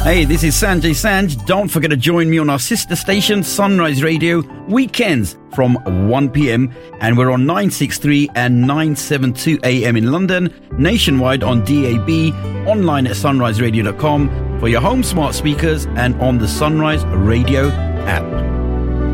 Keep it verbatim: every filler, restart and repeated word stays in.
Hey, this is Sanjay Sanj. Don't forget to join me on our sister station, Sunrise Radio, weekends from one p.m. And we're on nine sixty-three and nine seventy-two a m in London, nationwide on D A B, online at sunrise radio dot com, for your home smart speakers and on the Sunrise Radio app.